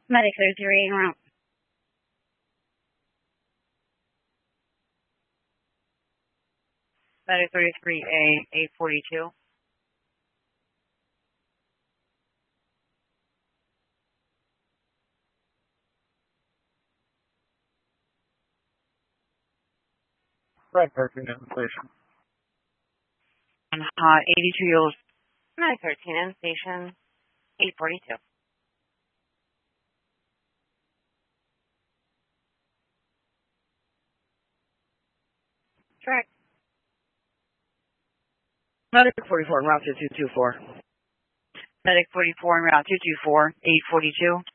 Medic 33 en route. Medic 33A, 842. Right, 13 in the station. 82-year-old. Medic 13 in station, 842. Correct. Medic 44 en route to 224. Medic 44 en route 224, 842.